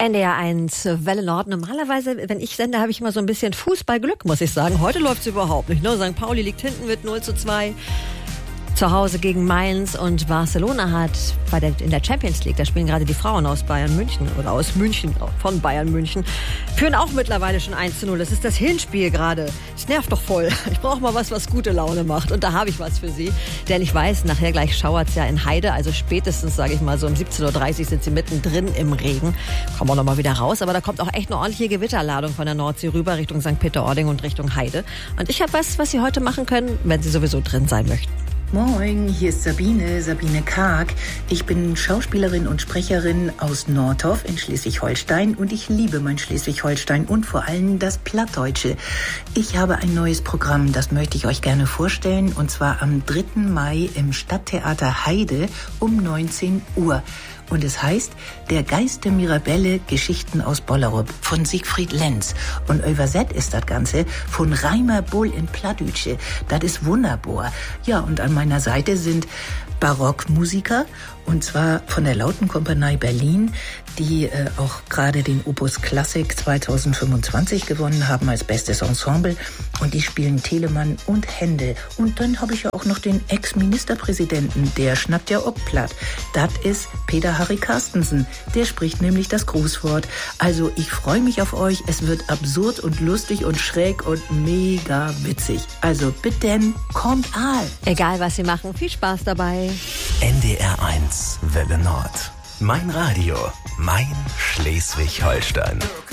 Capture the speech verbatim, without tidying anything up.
N D R eins, Welle Nord. Normalerweise, wenn ich sende, habe ich immer so ein bisschen Fußballglück, muss ich sagen. Heute läuft es überhaupt nicht. Ne? Sankt Pauli liegt hinten mit null zu zwei. Zu Hause gegen Mainz, und Barcelona hat bei der, in der Champions League, da spielen gerade die Frauen aus Bayern München oder aus München, von Bayern München, führen auch mittlerweile schon eins zu null. Das ist das Hinspiel gerade. Das nervt doch voll. Ich brauche mal was, was gute Laune macht. Und da habe ich was für Sie. Denn ich weiß, nachher gleich schauert es ja in Heide. Also spätestens, sage ich mal, so um siebzehn Uhr dreißig sind Sie mittendrin im Regen. Kommen wir noch mal wieder raus. Aber da kommt auch echt eine ordentliche Gewitterladung von der Nordsee rüber Richtung Sankt Peter-Ording und Richtung Heide. Und ich habe was, was Sie heute machen können, wenn Sie sowieso drin sein möchten. Moin, hier ist Sabine, Sabine Karg. Ich bin Schauspielerin und Sprecherin aus Nordhoff in Schleswig-Holstein und ich liebe mein Schleswig-Holstein und vor allem das Plattdeutsche. Ich habe ein neues Programm, das möchte ich euch gerne vorstellen, und zwar am dritten Mai im Stadttheater Heide um neunzehn Uhr. Und es heißt Der Geist der Mirabelle, Geschichten aus Bollerup von Siegfried Lenz. Und übersetzt ist das Ganze von Reimer Bull in Plattdütsche. Das ist wunderbar. Ja, und an meiner Seite sind Barockmusiker, und zwar von der Lautenkompanie Berlin, die äh, auch gerade den Opus Klassik zweitausendfünfundzwanzig gewonnen haben als bestes Ensemble, und die spielen Telemann und Händel. Und dann habe ich ja auch noch den Ex-Ministerpräsidenten, der schnappt ja auch platt. Das ist Peter Harry Carstensen, der spricht nämlich das Grußwort. Also ich freue mich auf euch, es wird absurd und lustig und schräg und mega witzig. Also bitte, kommt all. Egal was Sie machen, viel Spaß dabei. N D R eins, Welle Nord. Mein Radio, mein Schleswig-Holstein.